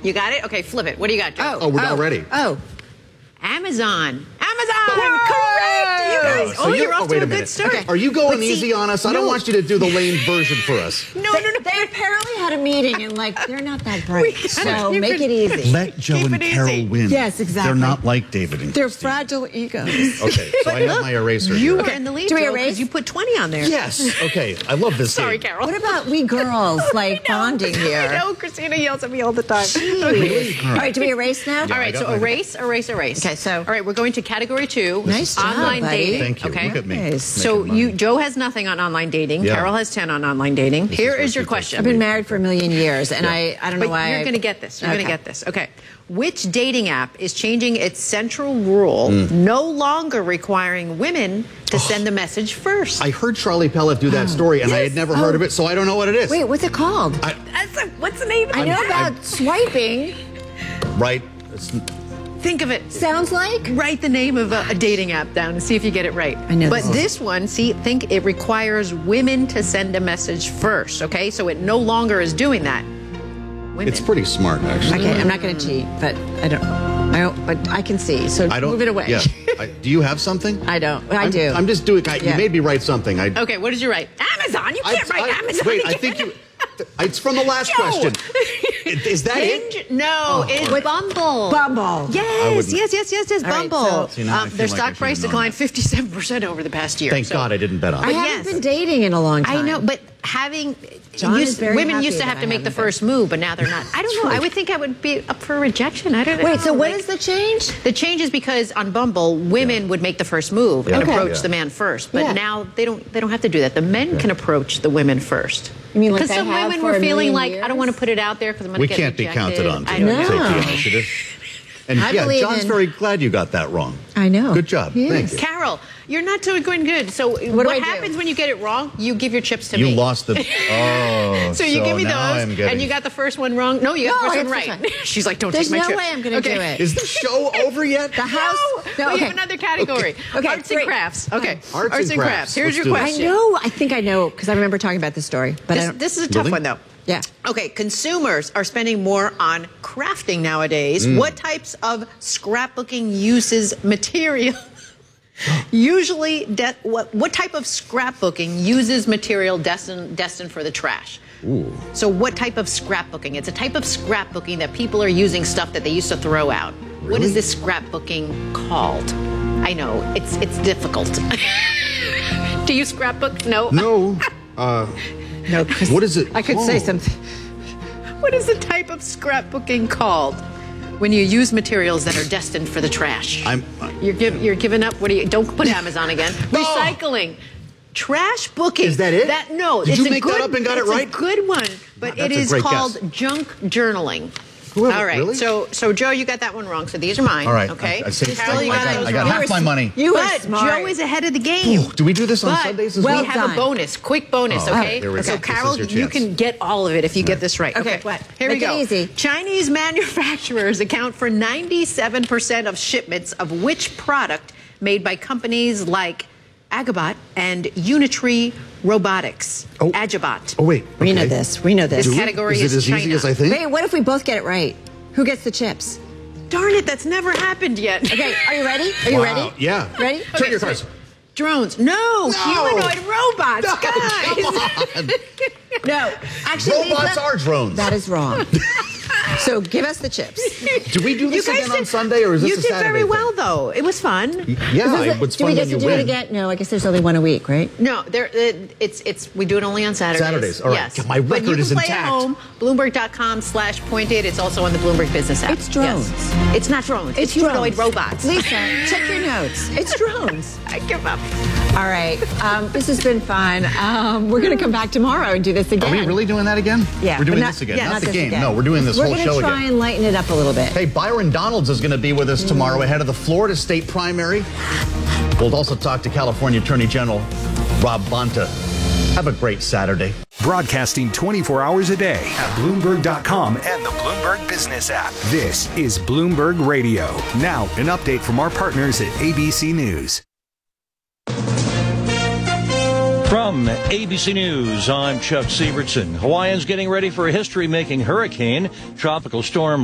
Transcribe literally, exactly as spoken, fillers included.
You got it? Okay, flip it. What do you got, Joe? Oh, Oh, we're oh, not ready. Oh. Amazon. Amazon! Whoa! Correct! You guys. So oh, you- you're oh, off wait to a a good minute. start. Okay. Are you going But see, easy on us? I don't no. want you to do the lame version for us. No, They, no, no. they apparently had a meeting and like they're not that bright. gotta So keep make it- it easy. Let Joe Keep and it Carol easy. win. Yes, exactly. They're not like David and They're Christine. fragile egos. Okay, so I have my eraser You here. are in the lead, Do we Joe, erase? because you put twenty on there. Yes. Okay, I love this Sorry, game. Carol. What about we girls like bonding here? I know. Christina yells at me all the time. Really? All right, do we erase now? All right, I so got my- erase, erase, erase. Okay, so- all right, we're going to category two. Nice job, online buddy. dating. Thank you. Okay. Look at me. Nice. So Making you, money. Joe has nothing on online dating. Yeah. Carol has ten on online dating. Here is is, what your she question. I've been married for a million years, and I I don't know But why. you're I- going to get this. You're going Okay. to get this. Okay. Which dating app is changing its central rule, Mm. no longer requiring women to send the message first? I heard Charlie Pellet do that story, and I had Yes. never heard Oh. of it, so I don't know what it is. Wait, what's it called? I, That's a, what's the name? of I it? know I'm- about I'm- swiping. right? It's, Think of it. Sounds like. Write the name of a, a dating app down and see if you get it right. I know But this. this one, see, think it requires women to send a message first, okay? So it no longer is doing that. Women. it's pretty smart, actually. Okay, I'm not going to cheat, but I don't. I don't. But I can see. So I don't. move it away. Yeah. I, do you have something? I don't. I I'm, do. I'm just doing. I, Yeah. You made me write something. I, Okay, what did you write? Amazon. You I- can't write I- Amazon. Wait, I again. think you. It's from the last Joe. question. Is that it? Hinge? No, it's What- Bumble. Bumble. Yes, wouldn't- yes, yes, yes, yes. All right, Bumble. so- See, now I um, feel their like I stock should've price known declined that. fifty-seven percent over the past year. Thank so- God I didn't bet on I it. But haven't yes. been dating in a long time. I know, but having John used- is very women happy used to that have to I make the haven't been. first move, but now they're not. I don't know. I would think I would be up for rejection. I don't know. Wait. So what Like, is the change? the change is because on Bumble, women would make the first move and Yeah. approach Okay. the man first, but Yeah. now they don't. They don't have to do that. The men can approach the women first. You mean like Because they some have women for were a feeling million like I years? don't want to put it out there because I'm going to We get can't be rejected. counted on to I don't No. take the know. initiative. And I yeah, believe John's in- very glad you got that wrong. I know. Good job. Yes. Thank you. Carol, you're not doing good. So do what, I do? happens when you get it wrong? You give your chips to You me. lost the. Oh. So you give me now those, I'm getting, and you got the first one wrong. No, you got No, the I first one got right. the first She's like, don't There's take my no chips. way I'm going to okay. do it. Is the show over yet? The house. No, No, we okay. have another category. Okay, Arts great. and crafts. Okay, Arts and crafts. Here's Let's your do this. I question. know. I think I know because I remember talking about this story. But I This, don't. this is a tough Really? one, though. Yeah. Okay, consumers are spending more on crafting nowadays. Mm. What types of scrapbooking uses material? Usually, de- what, what type of scrapbooking uses material destined, destined for the trash? Ooh. So what type of scrapbooking? It's a type of scrapbooking that people are using stuff that they used to throw out. What Really? is this scrapbooking called? I know, it's it's difficult. Do you scrapbook? No. No. Uh, No. 'cause What is it I could say called? something. What is the type of scrapbooking called when you use materials that are destined for the trash? I'm. You're give, you're giving up. What do you? Don't put Amazon again. Recycling. Trash booking. Is that it? That no. Did it's you a make that good, up and got it it's right? A good one, but That's it a is great called guess. junk journaling. Whoever- All right. really? So so Joe, you got that one wrong. So these are mine. All right. Okay. I, I, saved- Carol, you I got got, those I got wrong. half my money. You were But smart. Joe is ahead of the game. Do we do this on But Sundays as well well? we have done. a bonus, quick bonus, Oh, okay? there we go. So, This Carol, is your you chance. can get all of it if you get this right. Okay, what? Here Make we it go. easy. Chinese manufacturers account for ninety-seven percent of shipments of which product made by companies like Agabot and Unitree Robotics? Oh. Agabot. Oh wait. We know okay. this. We know this. This Do we? category is it is as easy China. as I think? Wait, what if we both get it right? Who gets the chips? Darn it, that's never happened yet. Okay, are you ready? Are you Wow, ready? yeah. Ready? Check Okay, your so- cards. Drones. No, humanoid robots, No, guys. come on. No, actually, Robots Lisa, are drones. that is wrong. So give us the chips. Do we do You this guys again on did- Sunday, or is this You a did Saturday very thing? well, though. It was fun. Yeah, Is it- it's do fun we get when to you do win. it again? No, I guess there's only one a week, right? No, there. It, it's it's we do it only on Saturdays. Saturdays, all right. Yes, Yeah, my but you record can is play intact. at home. Bloomberg dot com slash pointed. It's also on the Bloomberg Business app. It's drones. Yes. It's not drones. It's, humanoid drones. robots. Lisa, check your notes. It's drones. I give up. All right. Um, this has been fun. Um, we're going to come back tomorrow and do this again. Are we really doing that again? Yeah. We're doing but not- this again, yeah, not, the this game. again. No, we're doing this we're whole gonna show try again. and lighten it up a little bit. Hey, Byron Donalds is going to be with us tomorrow ahead of the Florida State primary. We'll also talk to California Attorney General Rob Bonta. Have a great Saturday. Broadcasting twenty-four hours a day at Bloomberg dot com and the Bloomberg Business app. This is Bloomberg Radio. Now, an update from our partners at A B C News. From A B C News, I'm Chuck Sievertson. Hawaiians getting ready for a history-making hurricane. Tropical storm